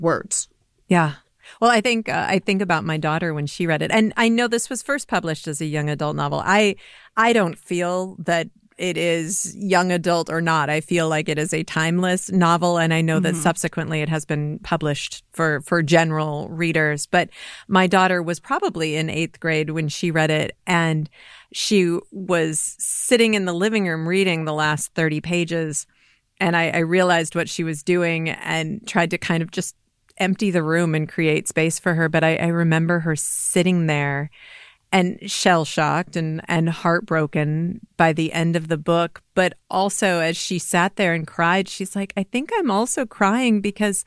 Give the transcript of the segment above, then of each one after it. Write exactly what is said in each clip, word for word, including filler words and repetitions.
words. Yeah. Well, I think uh, I think about my daughter when she read it. And I know this was first published as a young adult novel. I I don't feel that it is young adult or not. I feel like it is a timeless novel. And I know mm-hmm. that subsequently it has been published for, for general readers. But my daughter was probably in eighth grade when she read it. And she was sitting in the living room reading the last thirty pages. And I, I realized what she was doing and tried to kind of just empty the room and create space for her. But I, I remember her sitting there and shell-shocked and, and heartbroken by the end of the book. But also, as she sat there and cried, she's like, I think I'm also crying because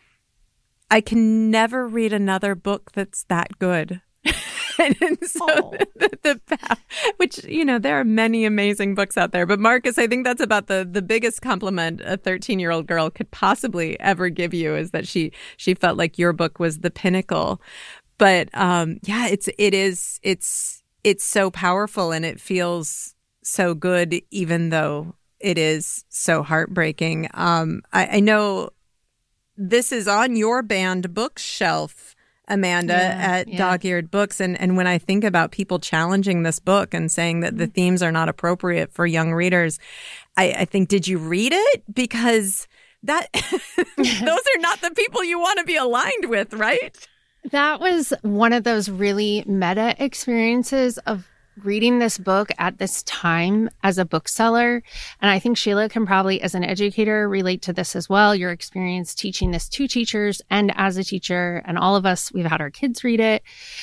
I can never read another book that's that good. And so, oh. the, the, the, which, you know, there are many amazing books out there. But Marcus, I think that's about the, the biggest compliment a thirteen-year-old girl could possibly ever give you, is that she she felt like your book was the pinnacle. But um, yeah, it's it is it's it's so powerful and it feels so good, even though it is so heartbreaking. Um, I, I know this is on your banned bookshelf, Amanda, yeah, at yeah. Dog-Eared Books. And, and when I think about people challenging this book and saying that mm-hmm. the themes are not appropriate for young readers, I, I think, did you read it? Because that those are not the people you want to be aligned with, right? That was one of those really meta experiences of reading this book at this time as a bookseller. And I think Sheila can probably, as an educator, relate to this as well. Your experience teaching this to teachers and as a teacher, and all of us, we've had our kids read it.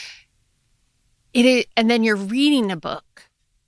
It is, and then you're reading a book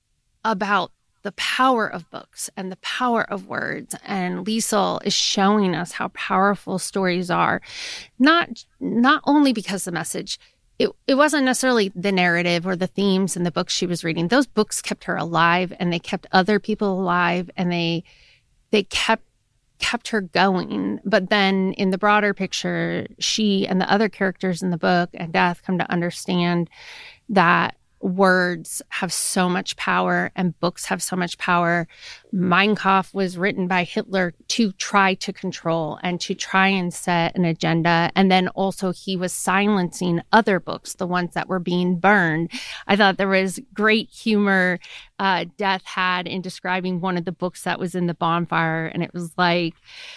about the power of books and the power of words. And Liesl is showing us how powerful stories are, not not only because the message, it, it wasn't necessarily the narrative or the themes in the books she was reading. Those books kept her alive, and they kept other people alive, and they they kept kept her going. But then in the broader picture, she and the other characters in the book and Death come to understand that words have so much power and books have so much power. Mein Kampf was written by Hitler to try to control and to try and set an agenda. And then also he was silencing other books, the ones that were being burned. I thought there was great humor uh, Death had in describing one of the books that was in the bonfire. And it was like,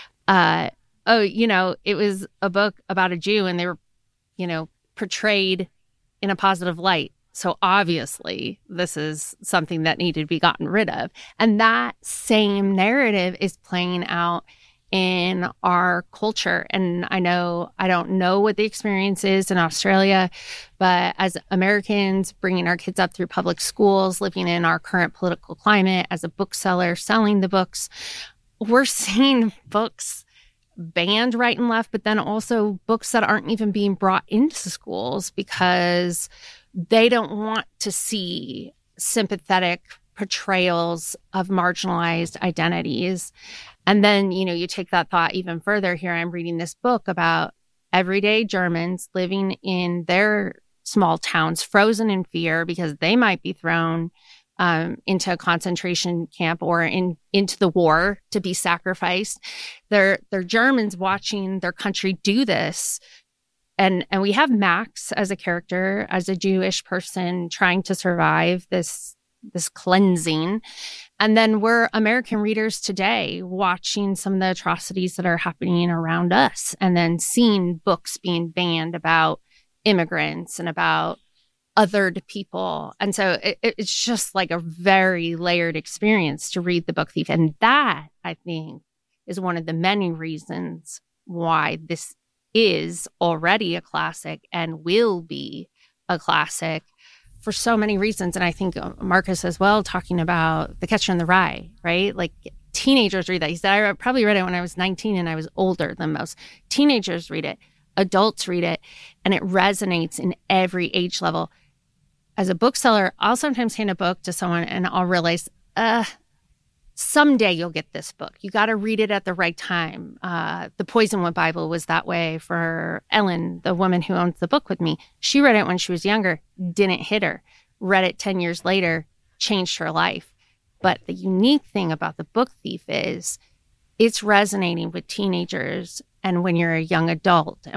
uh, oh, you know, it was a book about a Jew and they were, you know, portrayed in a positive light. So obviously, this is something that needed to be gotten rid of. And that same narrative is playing out in our culture. And I know, I don't know what the experience is in Australia, but as Americans, bringing our kids up through public schools, living in our current political climate, as a bookseller, selling the books, we're seeing books banned right and left, but then also books that aren't even being brought into schools because they don't want to see sympathetic portrayals of marginalized identities. And then, you know, you take that thought even further. Here I'm reading this book about everyday Germans living in their small towns, frozen in fear because they might be thrown um, into a concentration camp or in into the war to be sacrificed. They're, they're Germans watching their country do this. And and we have Max as a character, as a Jewish person trying to survive this this cleansing. And then we're American readers today watching some of the atrocities that are happening around us and then seeing books being banned about immigrants and about othered people. And so it, it's just like a very layered experience to read The Book Thief. And that, I think, is one of the many reasons why this is already a classic and will be a classic for so many reasons. And I think Marcus as well, talking about The Catcher in the Rye, right? Like teenagers read that. He said, I probably read it when I was nineteen and I was older than most. Teenagers read it, adults read it, and it resonates in every age level. As a bookseller, I'll sometimes hand a book to someone and I'll realize, uh, someday you'll get this book. You got to read it at the right time. Uh, the Poisonwood Bible was that way for Ellen, the woman who owns the book with me. She read it when she was younger, didn't hit her. Read it ten years later, changed her life. But the unique thing about The Book Thief is it's resonating with teenagers and when you're a young adult.